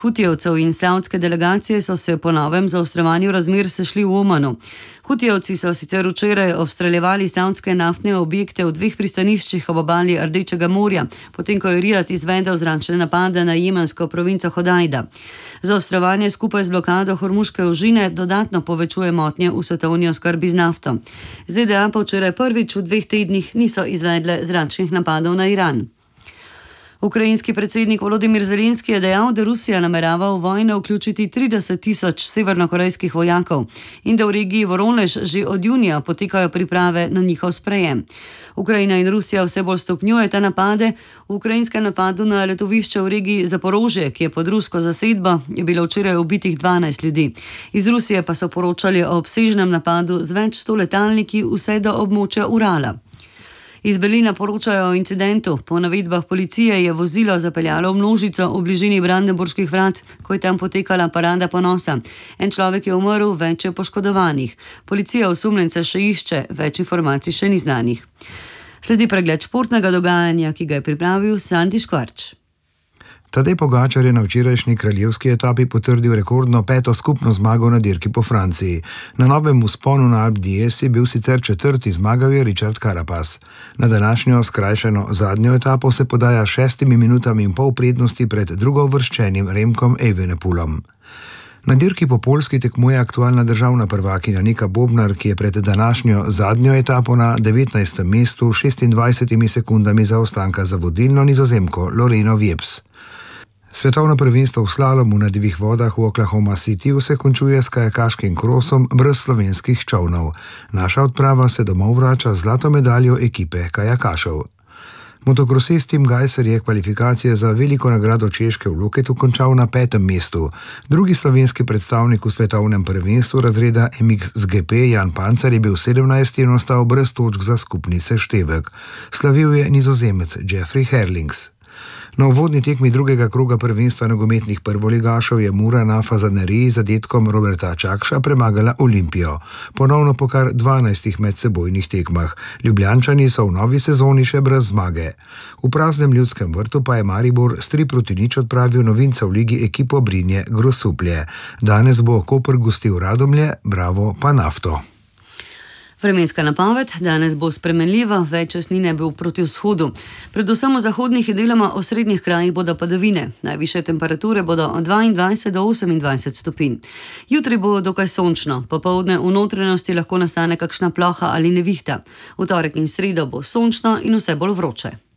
Hutijevcev in savdske delegacije so se po novem zaostrovanju razmer sešli v Omanu. Hutijevci so sicer včeraj obstreljevali savdske naftne objekte v 2 pristaniščih ob obali Rdečega morja, potem ko je Rijad izvedel zračne napade na jemensko provinco Hodajda. Zaostrovanje skupaj z blokado Hormuške ožine dodatno povečuje motnje v svetovni oskrbi z nafto. ZDA pa včeraj prvič v 2 tednih niso izvedle zračnih napadov na Iran. Ukrajinski predsednik Volodymyr Zelenski je dejal, da Rusija namerava v vojno vključiti 30.000 severnokorejskih vojakov in da v regiji Voronež že od junija potekajo priprave na njihov sprejem. Ukrajina in Rusija vse bolj stopnjujeta napade. V ukrajinskem napadu na letovišče v regiji Zaporožje, ki je pod rusko zasedbo, je bilo včeraj ubitih 12 ljudi. Iz Rusije pa so poročali o obsežnem napadu z več 100 letalniki vse do območja Urala. Iz Berlina poročajo o incidentu. Po navedbah policije je vozilo zapeljalo v množico v bližini Brandenburških vrat, ko je tam potekala parada ponosa. En človek je umrl, več je poškodovanih. Policija osumljenca še išče, več informacij še ni znanih. Sledi pregled športnega dogajanja, ki ga je pripravil Sandi Škvarč. Tadej Pogačar je na včerajšnji kraljevski etapi potrdil rekordno 5. skupno zmago na dirki po Franciji. Na novem vzponu na Alpe d'Huez je bil sicer 4. zmagal je Richard Carapaz. Na današnjo skrajšano zadnjo etapo se podaja 6 minutami in pol prednosti pred drugouvrščenim Remkom Evenepoelom. Na dirki po Poljski tekmuje aktualna državna prvakinja Nika Bobnar, ki je pred današnjo zadnjo etapo na 19. mestu 26 sekundami zaostanka za vodilno Nizozemko Loreno Wieps. Svetovno prvenstvo v slalomu na divjih vodah v Oklahoma Cityju se končuje s kajakaškim krosom brez slovenskih čolnov. Naša odprava se domov vrača z zlato medaljo ekipe kajakašev. Motokrosist Tim Gajser je kvalifikacije za veliko nagrado Češke v Loketu končal na 5. mestu. Drugi slovenski predstavnik v svetovnem prvenstvu razreda MXGP Jan Pancar je bil 17. in ostal brez točk za skupni seštevek. Slavil je Nizozemec Jeffrey Herlings. Na uvodni tekmi drugega kroga prvenstva nogometnih prvoligašev je Mura na Fazaneriji z zadetkom Roberta Čakša premagala Olimpijo. Ponovno po kar 12 medsebojnih tekmah. Ljubljančani so v novi sezoni še brez zmage. V praznem Ljudskem vrtu pa je Maribor s 3-0 odpravil novinca v ligi ekipo Brinje Grosuplje. Danes bo Koper gostil Radomlje, Bravo pa Nafto. Vremenska napoved: danes bo spremenljiva, več jasnine bo proti vzhodu. Predvsem v zahodnih in deloma osrednjih krajih bodo padavine. Najvišje temperature bodo od 22 do 28 stopinj. Jutri bo dokaj sončno, popoldne v notranjosti lahko nastane kakšna ploha ali nevihta. V torek in sredo bo sončno in vse bolj vroče.